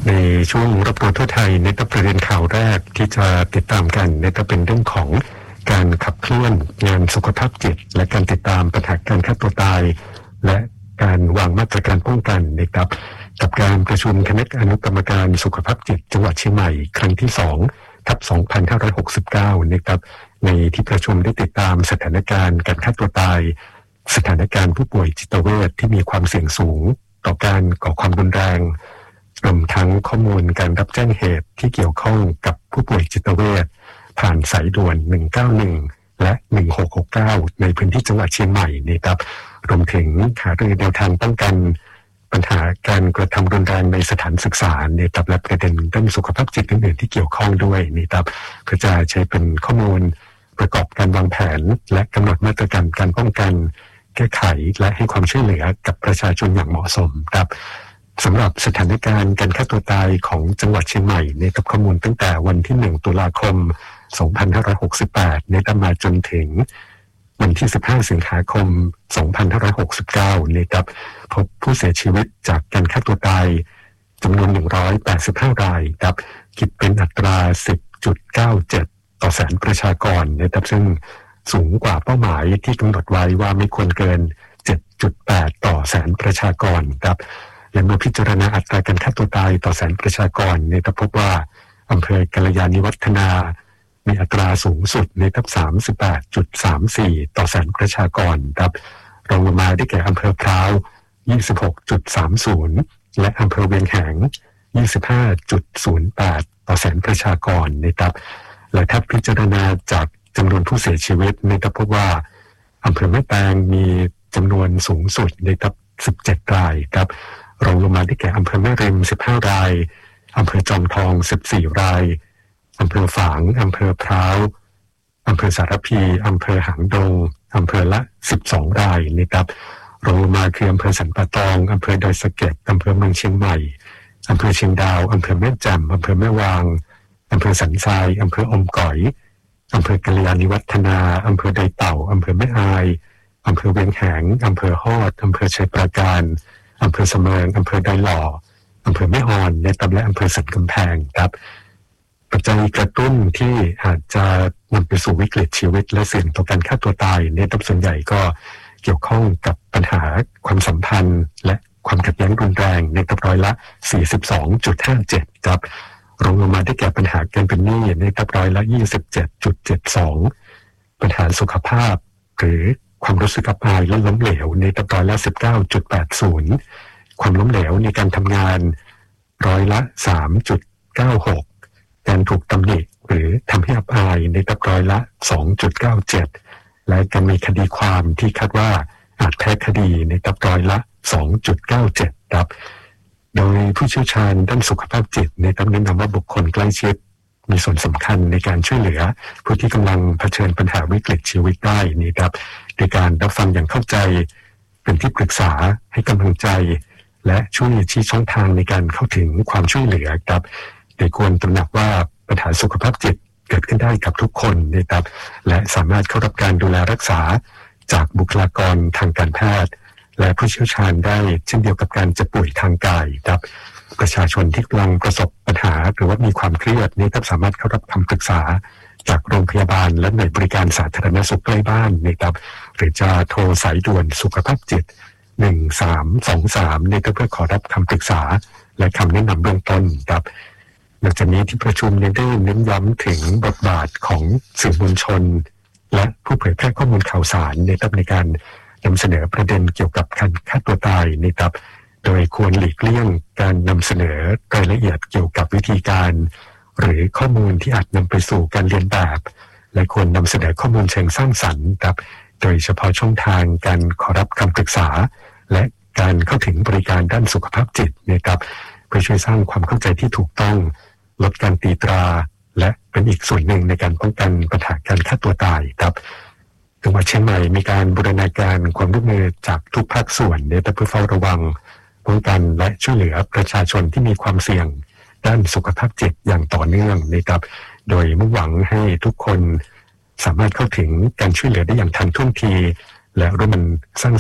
ในช่วงรอบตัวทั่วไทยในประเด็นข่าวแรกที่จะติดตามกันเป็นเรื่องของการขับเคลื่อนงานสุขภาพจิตและการติดตามปัญหาการฆ่าตัวตายและการวางมาตรการป้องกันนะครับกับการประชุมคณะอนุกรรมการสุขภาพจิตจังหวัดเชียงใหม่ครั้งที่2/2569นะครับในที่ประชุมได้ติดตามสถานการณ์การฆ่าตัวตายสถานการณ์ผู้ป่วยจิตเวชที่มีความเสี่ยงสูงต่อการก่อความรุนแรงรวมทั้งข้อมูลการรับแจ้งเหตุที่เกี่ยวข้องกับผู้ป่วยจิตเวชผ่านสายด่วน191และ1669ในพื้นที่จังหวัดเชียงใหม่นะครับรวมถึงหารือแนวทางป้องกันปัญหาการกระทำรุนแรงในสถานศึกษานะครับและประเด็นด้านสุขภาพจิตอื่นๆที่เกี่ยวข้องด้วยนะครับเพื่อจะใช้เป็นข้อมูลประกอบการวางแผนและกำหนดมาตรการการป้องกันแก้ไขและให้ความช่วยเหลือกับประชาชนอย่างเหมาะสมครับสำหรับสถานการณ์การฆ่าตัวตายของจังหวัดเชียงใหม่กับข้อมูลตั้งแต่วันที่1ตุลาคม2568มาจนถึงวันที่15สิงหาคม2569นะครับพบผู้เสียชีวิตจากการฆ่าตัวตายจำนวน185รายครับคิดเป็นอัตรา 10.97 ต่อแสนประชากรนะครับซึ่งสูงกว่าเป้าหมายที่กำหนดไว้ว่าไม่ควรเกิน 7.8 ต่อแสนประชากรครับและเมื่อพิจารณาอัตราการฆ่าตัวตายต่อแสนประชากรพบว่าอำเภอกัลยาณิวัฒนามีอัตราสูงสุด38.34 ต่อแสนประชากรครับรองลงมาได้แก่อำเภอพร้าว 26.30 และอำเภอเวียงแหง 25.08 ต่อแสนประชากรนะครับและถ้าพิจารณาจากจำนวนผู้เสียชีวิตพบว่าอำเภอแม่แตงมีจำนวนสูงสุด17 รายครับรองลงมาได้แก่อำเภอแม่ริม15 รายอำเภอจอมทอง14 รายอำเภอฝางอำเภอพร้าวอำเภอสารพีอำเภอหางดงอำเภอละ12 รายนะครับรองลงมาคืออำเภอสันป่าตองอำเภอดอยสะเก็ดอำเภอเมืองเชียงใหม่อำเภอเชียงดาวอำเภอแม่แจ่มอำเภอแม่วางอำเภอสันทรายอำเภออมก๋อยอำเภอกัลยาณิวัฒนาอำเภอดอยเต่าอำเภอแม่อายอำเภอเวียงแหงอำเภอฮอดอำเภอชัยปราการอำเภอเสมิงอำเภอดอยหล่ออำเภอแม่อ่อนและอำเภอสันกำแพงครับปัจจัยกระตุ้นที่อาจจะนำไปสู่วิกฤตชีวิตและเสี่ยงต่อการฆ่าตัวตายส่วนใหญ่ก็เกี่ยวข้องกับปัญหาความสัมพันธ์และความขัดแย้งรุนแรงร้อยละ 42.57 ครับรองลงมาได้แก่ปัญหาการเป็นหนี้ร้อยละ 27.72 ปัญหาสุขภาพหรือความรู้สึกอับอายและล้มเหลวร้อยละ 19.80 ความล้มเหลวในการทำงานร้อยละ 3.96 การถูกตำหนิหรือทำให้อับอายร้อยละ 2.97 และการมีคดีความที่คาดว่าอาจแพ้คดีร้อยละ 2.97 ครับโดยผู้เชี่ยวชาญด้านสุขภาพจิตแนะนำว่าบุคคลใกล้ชิดมีส่วนสำคัญในการช่วยเหลือผู้ที่กำลังเผชิญปัญหาวิกฤตชีวิตได้โดยการรับฟังอย่างเข้าใจเป็นที่ปรึกษาให้กำลังใจและช่วยชี้ช่องทางในการเข้าถึงความช่วยเหลือครับโดยควรตระหนักว่าปัญหาสุขภาพจิตเกิดขึ้นได้กับทุกคนและสามารถเข้ารับการดูแลรักษาจากบุคลากรทางการแพทย์และผู้เชี่ยวชาญได้เช่นเดียวกับการเจ็บป่วยทางกายครับประชาชนที่กำลังประสบปัญหาหรือว่ามีความเครียดสามารถเข้ารับคำปรึกษาจากโรงพยาบาลและหน่วยบริการสาธารณสุขใกล้บ้านหรือจะโทรสายด่วนสุขภาพจิต1323เพื่อขอรับคำปรึกษาและคำแนะนำเบื้องต้นครับนอกจากนี้ที่ประชุมได้เน้นย้ำถึงบทบาทของสื่อมวลชนและผู้เผยแพร่ข้อมูลข่าวสารในการนำเสนอประเด็นเกี่ยวกับการฆ่าตัวตายโดยควรหลีกเลี่ยงการนำเสนอรายละเอียดเกี่ยวกับวิธีการหรือข้อมูลที่อาจนำไปสู่การเลียนแบบและควรนำเสนอข้อมูลเชิงสร้างสรรค์โดยเฉพาะช่องทางการขอรับคำปรึกษาและการเข้าถึงบริการด้านสุขภาพจิตเพื่อช่วยสร้างความเข้าใจที่ถูกต้องลดการตีตราและเป็นอีกส่วนหนึ่งในการป้องกันปัญหาการฆ่าตัวตายครับจังหวัดเชียงใหม่มีการบูรณาการความร่วมมือจากทุกภาคส่วนเพื่อเฝ้าระวังป้องกันและช่วยเหลือประชาชนที่มีความเสี่ยงด้านสุขภาพจิตอย่างต่อเนื่องโดยมุ่งหวังให้ทุกคนสามารถเข้าถึงการช่วยเหลือได้อย่างทันท่วงทีและร่วมกันสร้าง